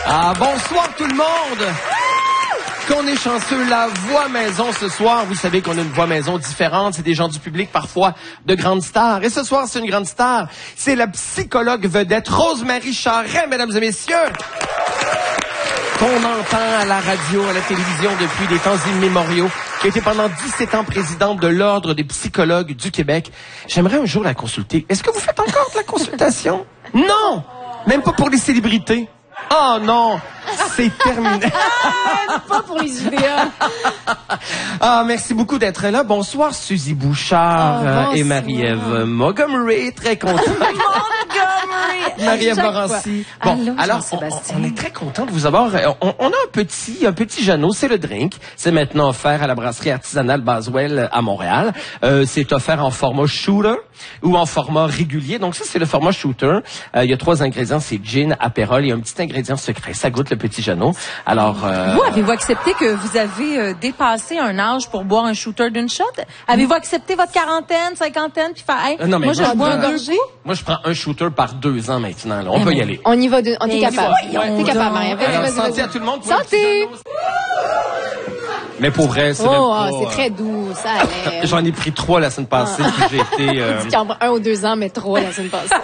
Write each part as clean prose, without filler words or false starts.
Ah, bonsoir tout le monde! Qu'on est chanceux, la voix maison ce soir. Vous savez qu'on a une voix maison différente. C'est des gens du public, parfois de grandes stars. Et ce soir, c'est une grande star. C'est la psychologue vedette Rose-Marie Charest, mesdames et messieurs. Qu'on entend à la radio, à la télévision depuis des temps immémoriaux, qui a été pendant 17 ans présidente de l'Ordre des psychologues du Québec. J'aimerais un jour la consulter. Est-ce que vous faites encore de la consultation? Non! Même pas pour les célébrités. Oh non! C'est terminé. Pas pour les UDA. Ah, merci beaucoup d'être là. Bonsoir, Suzy Bouchard et Marie-Ève Montgomery. Très content. Marie-Ève Morancy. Bon, allô, alors, on est très content de vous avoir. On a un petit Jeannot, c'est le drink. C'est maintenant offert à la brasserie artisanale Baswell à Montréal. C'est offert en format shooter ou en format régulier. Donc ça, c'est le format shooter. Il y a 3 ingrédients, c'est gin, apérole et un petit ingrédient secret. Ça goûte le petit Jeannot. Alors, vous, avez-vous accepté que vous avez dépassé un âge pour boire un shooter d'une shot? Avez-vous accepté votre quarantaine, cinquantaine, puis faire, hey, non, mais moi, je bois un gorgée? Moi, je prends un shooter par 2 ans maintenant. Là. On peut y aller. On y va, on est capable. T'es capable, Marie-Ève. Alors, santé à tout le monde. Santé! Mais pour vrai, c'est même pas... c'est très doux, ça allait. J'en ai pris 3 la semaine passée, puis j'ai été... Tu en prends 1 ou 2 ans, mais 3 la semaine passée.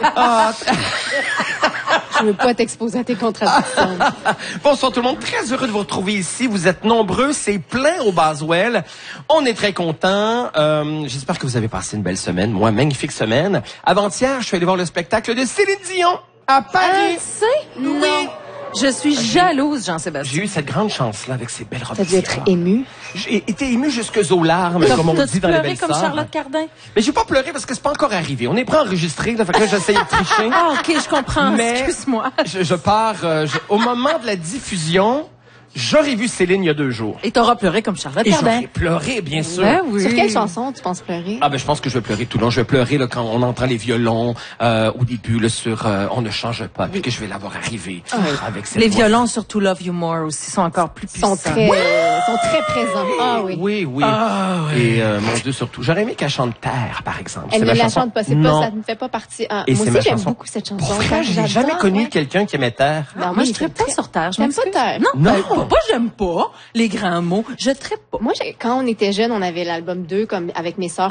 Je veux pas t'exposer à tes contradictions. Bonsoir tout le monde, très heureux de vous retrouver ici. Vous êtes nombreux, c'est plein au Baswell. On est très contents. J'espère que vous avez passé une belle semaine. Moi, magnifique semaine. Avant-hier, je suis allé voir le spectacle de Céline Dion à Paris. Non. Je suis jalouse, Jean-Sébastien. J'ai eu cette grande chance-là avec ces belles robes. T'as dû être ému. J'ai été ému jusqu'aux larmes, comme on dit dans les belles comme sœurs. Charlotte Cardin? Mais j'ai pas pleuré parce que c'est pas encore arrivé. On est pas enregistré, là, fait que là, j'essayais de tricher. Ah, OK, je comprends. Mais excuse-moi. Je pars... au moment de la diffusion, j'aurais vu Céline il y a 2 jours. Et t'auras pleuré comme Charlotte Et Cardin. j'aurais pleuré, bien sûr. Ben oui. Sur quelle chanson tu penses pleurer? Ah ben je pense que je vais pleurer tout le long. Je vais pleurer là, quand on entend les violons au début là, sur On ne change pas, puis que je vais l'avoir arrivé avec cette Les voix. violons sur To Love You More aussi sont encore plus puissants. Sont très présents. Ah oui. Oui. Et mon Dieu, surtout. J'aurais aimé qu'elle chante Terre, par exemple. Elle C'est ne ma la chanson. chante pas, Non. ça ne fait pas partie. Et Moi c'est aussi, ma j'aime chanson. beaucoup cette chanson. Pour vrai, j'ai jamais connu quelqu'un qui aimait Terre. Non, Moi, je traite pas sur Terre. T'aimes pas Terre? Non, Non. pas j'aime pas les grands mots. Je traite pas. Moi, quand on était jeunes, on avait l'album 2 comme avec mes sœurs.